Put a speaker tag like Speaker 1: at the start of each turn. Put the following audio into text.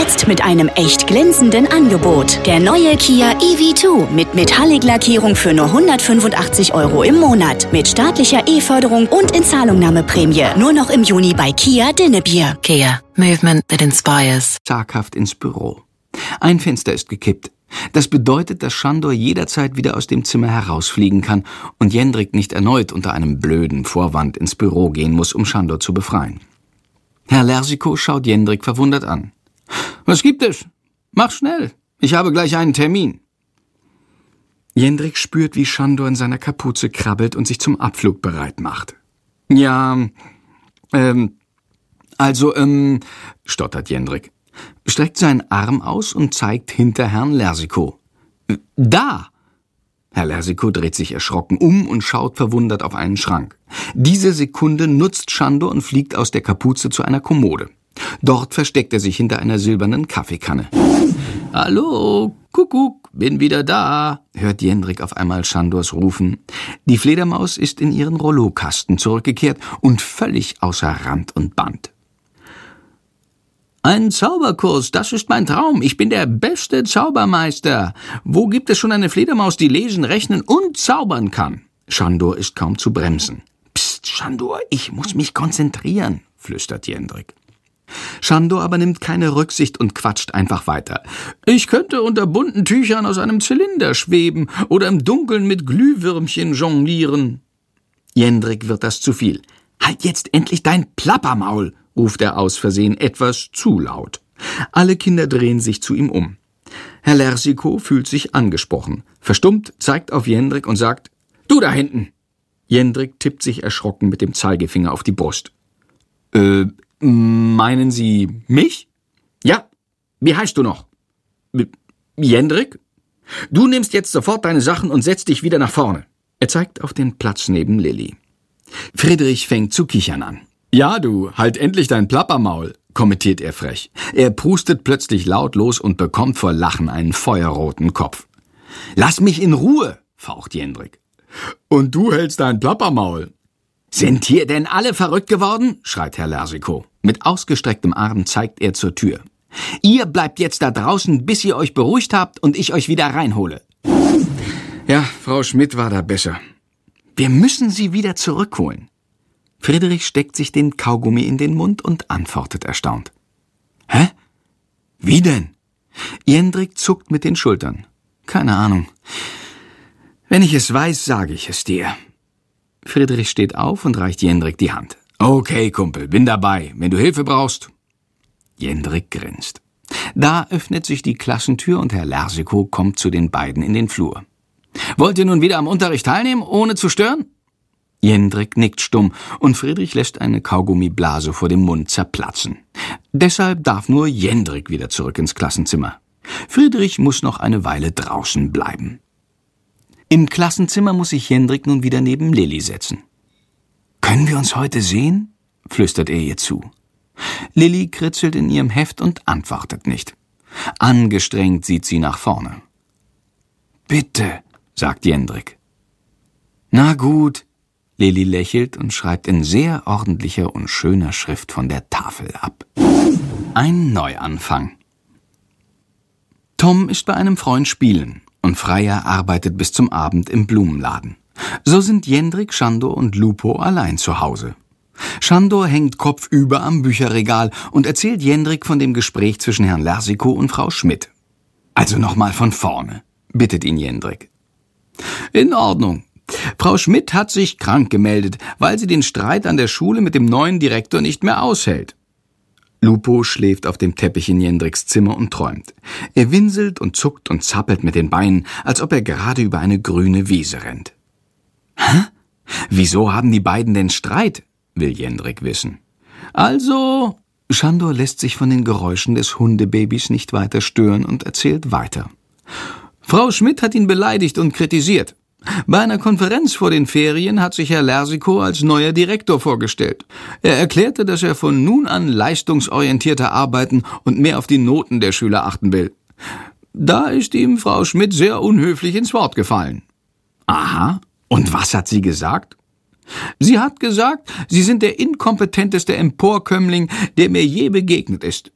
Speaker 1: Jetzt mit einem echt glänzenden Angebot. Der neue Kia EV2 mit Metallic-Lackierung für nur 185 € im Monat. Mit staatlicher E-Förderung und Inzahlungnahmeprämie. Nur noch im Juni bei Kia Dinnebier.
Speaker 2: Kia. Movement that inspires.
Speaker 3: Zaghaft ins Büro. Ein Fenster ist gekippt. Das bedeutet, dass Sándor jederzeit wieder aus dem Zimmer herausfliegen kann und Jendrik nicht erneut unter einem blöden Vorwand ins Büro gehen muss, um Sándor zu befreien. Herr Lersiko schaut Jendrik verwundert an. »Was gibt es? Mach schnell. Ich habe gleich einen Termin.« Jendrik spürt, wie Sándor in seiner Kapuze krabbelt und sich zum Abflug bereit macht. »Ja, stottert Jendrik, streckt seinen Arm aus und zeigt hinter Herrn Lersiko. »Da!« Herr Lersiko dreht sich erschrocken um und schaut verwundert auf einen Schrank. Diese Sekunde nutzt Sándor und fliegt aus der Kapuze zu einer Kommode. Dort versteckt er sich hinter einer silbernen Kaffeekanne. »Hallo, Kuckuck, bin wieder da«, hört Jendrik auf einmal Sándors rufen. Die Fledermaus ist in ihren Rollokasten zurückgekehrt und völlig außer Rand und Band. »Ein Zauberkurs, das ist mein Traum. Ich bin der beste Zaubermeister. Wo gibt es schon eine Fledermaus, die lesen, rechnen und zaubern kann?« Sándor ist kaum zu bremsen. »Psst, Sándor, ich muss mich konzentrieren«, flüstert Jendrik. Sándor aber nimmt keine Rücksicht und quatscht einfach weiter. »Ich könnte unter bunten Tüchern aus einem Zylinder schweben oder im Dunkeln mit Glühwürmchen jonglieren.« Jendrik wird das zu viel. »Halt jetzt endlich dein Plappermaul«, ruft er aus Versehen etwas zu laut. Alle Kinder drehen sich zu ihm um. Herr Lersiko fühlt sich angesprochen. Verstummt zeigt auf Jendrik und sagt, »Du da hinten!« Jendrik tippt sich erschrocken mit dem Zeigefinger auf die Brust. Meinen Sie mich?« »Ja. Wie heißt du noch?« »Jendrik. Du nimmst jetzt sofort deine Sachen und setzt dich wieder nach vorne.« Er zeigt auf den Platz neben Lilli. Friedrich fängt zu kichern an. »Ja, du, halt endlich dein Plappermaul«, kommentiert er frech. Er prustet plötzlich laut los und bekommt vor Lachen einen feuerroten Kopf. »Lass mich in Ruhe«, faucht Jendrik. »Und du hältst dein Plappermaul.« »Sind hier denn alle verrückt geworden?«, schreit Herr Lersiko. Mit ausgestrecktem Arm zeigt er zur Tür. »Ihr bleibt jetzt da draußen, bis ihr euch beruhigt habt und ich euch wieder reinhole.« Ja, Frau Schmidt war da besser. Wir müssen sie wieder zurückholen. Friedrich steckt sich den Kaugummi in den Mund und antwortet erstaunt. »Hä? Wie denn?« Jendrik zuckt mit den Schultern. »Keine Ahnung. Wenn ich es weiß, sage ich es dir.« Friedrich steht auf und reicht Jendrik die Hand. »Okay, Kumpel, bin dabei, wenn du Hilfe brauchst.« Jendrik grinst. Da öffnet sich die Klassentür und Herr Lersiko kommt zu den beiden in den Flur. »Wollt ihr nun wieder am Unterricht teilnehmen, ohne zu stören?« Jendrik nickt stumm und Friedrich lässt eine Kaugummiblase vor dem Mund zerplatzen. Deshalb darf nur Jendrik wieder zurück ins Klassenzimmer. Friedrich muss noch eine Weile draußen bleiben. Im Klassenzimmer muss sich Jendrik nun wieder neben Lilli setzen. »Können wir uns heute sehen?«, flüstert er ihr zu. Lilli kritzelt in ihrem Heft und antwortet nicht. Angestrengt sieht sie nach vorne. »Bitte«, sagt Jendrik. »Na gut«, Lilli lächelt und schreibt in sehr ordentlicher und schöner Schrift von der Tafel ab. Ein Neuanfang. Tom ist bei einem Freund spielen und Freya arbeitet bis zum Abend im Blumenladen. So sind Jendrik, Sándor und Lupo allein zu Hause. Sándor hängt kopfüber am Bücherregal und erzählt Jendrik von dem Gespräch zwischen Herrn Lersiko und Frau Schmidt. »Also nochmal von vorne«, bittet ihn Jendrik. »In Ordnung. Frau Schmidt hat sich krank gemeldet, weil sie den Streit an der Schule mit dem neuen Direktor nicht mehr aushält.« Lupo schläft auf dem Teppich in Jendriks Zimmer und träumt. Er winselt und zuckt und zappelt mit den Beinen, als ob er gerade über eine grüne Wiese rennt. »Hä? Wieso haben die beiden denn Streit?«, will Jendrik wissen. »Also...« Sándor lässt sich von den Geräuschen des Hundebabys nicht weiter stören und erzählt weiter. »Frau Schmidt hat ihn beleidigt und kritisiert. Bei einer Konferenz vor den Ferien hat sich Herr Lersiko als neuer Direktor vorgestellt. Er erklärte, dass er von nun an leistungsorientierter arbeiten und mehr auf die Noten der Schüler achten will. Da ist ihm Frau Schmidt sehr unhöflich ins Wort gefallen.« »Aha, und was hat sie gesagt?« »Sie hat gesagt, Sie sind der inkompetenteste Emporkömmling, der mir je begegnet ist.